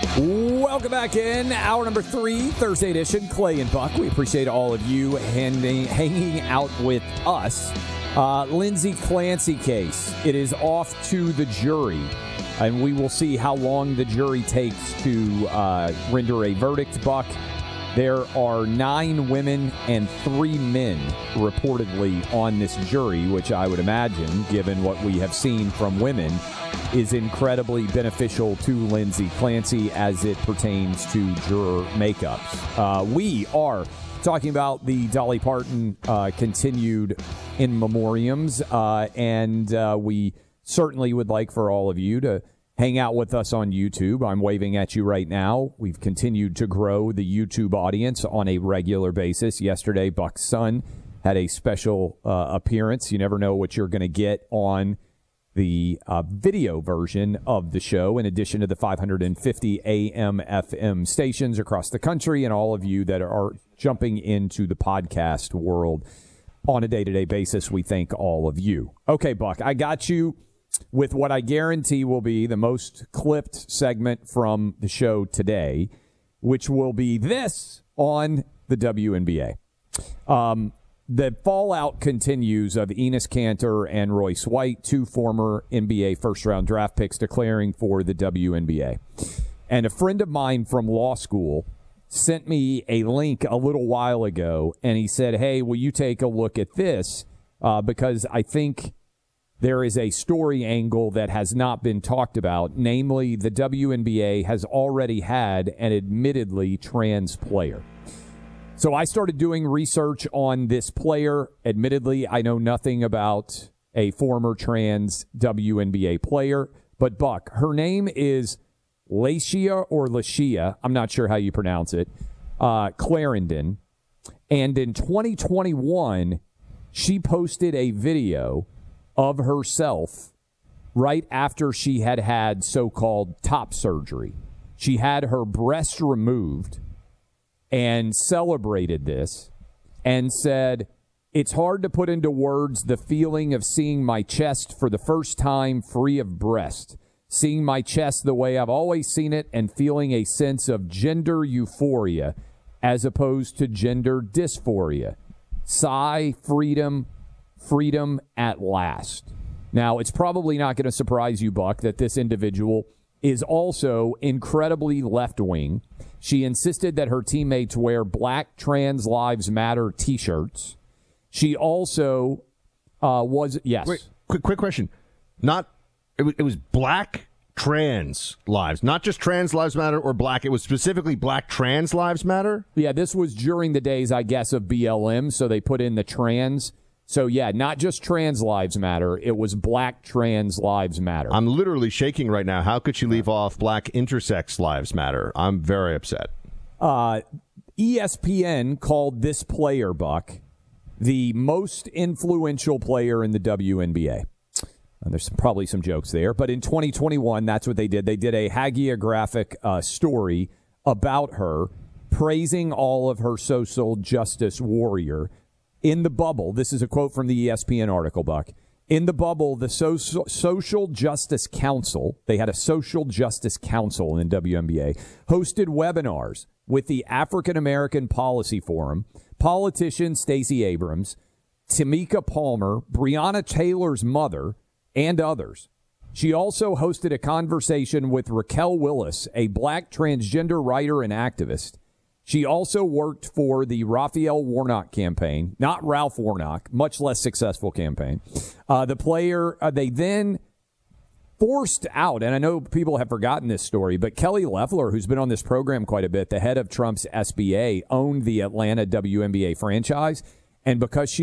Welcome back in. Hour number 3, Thursday edition. Clay and Buck. We appreciate all of you hanging out with us. Lindsay Clancy case. It is off to the jury, and we will see how long the jury takes to render a verdict, Buck. There are 9 women and 3 men reportedly on this jury, which I would imagine, given what we have seen from women, is incredibly beneficial to Lindsay Clancy as it pertains to juror makeups. We are talking about the Dolly Parton continued in memoriams, and we certainly would like for all of you to hang out with us on YouTube. I'm waving at you right now. We've continued to grow the YouTube audience on a regular basis. Yesterday, Buck's son had a special appearance. You never know what you're going to get on the video version of the show, in addition to the 550 AM FM stations across the country and all of you that are jumping into the podcast world on a day-to-day basis. We thank all of you. Okay, Buck, I got you with what I guarantee will be the most clipped segment from the show today, which will be this on the WNBA. The fallout continues of Enes Kanter and Royce White, 2 former NBA first-round draft picks declaring for the WNBA. And a friend of mine from law school sent me a link a little while ago, and he said, hey, will you take a look at this? Because I think there is a story angle that has not been talked about, namely the WNBA has already had an admittedly trans player. So I started doing research on this player. Admittedly, I know nothing about a former trans WNBA player, but Buck, her name is Lashia, I'm not sure how you pronounce it, Clarendon. And in 2021, she posted a video of herself right after she had had so-called top surgery. She had her breast removed and celebrated this and said, it's hard to put into words the feeling of seeing my chest for the first time free of breast, seeing my chest the way I've always seen it and feeling a sense of gender euphoria as opposed to gender dysphoria. Sigh, freedom at last. Now, it's probably not going to surprise you, Buck, that this individual is also incredibly left-wing. She insisted that her teammates wear black Trans Lives Matter T-shirts. She also was, yes. Wait, quick question. It was black trans lives, not just Trans Lives Matter or black. It was specifically black Trans Lives Matter? Yeah, this was during the days, I guess, of BLM, so they put in the trans. So, yeah, not just Trans Lives Matter. It was Black Trans Lives Matter. I'm literally shaking right now. How could she leave off Black Intersex Lives Matter? I'm very upset. ESPN called this player, Buck, the most influential player in the WNBA. And there's probably some jokes there. But in 2021, that's what they did. They did a hagiographic story about her, praising all of her social justice warrior. In the bubble, this is a quote from the ESPN article, Buck. In the bubble, the Social Justice Council, they had a Social Justice Council in the WNBA, hosted webinars with the African American Policy Forum, politician Stacey Abrams, Tamika Palmer, Breonna Taylor's mother, and others. She also hosted a conversation with Raquel Willis, a black transgender writer and activist. She also worked for the Raphael Warnock campaign, not Ralph Warnock, much less successful campaign. The player, they then forced out, and I know people have forgotten this story, but Kelly Loeffler, who's been on this program quite a bit, the head of Trump's SBA, owned the Atlanta WNBA franchise. And because she